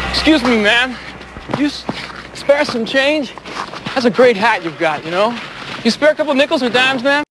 Excuse me, ma'am. You spare some change? That's a great hat you've got, you know? You spare a couple nickels or dimes, ma'am?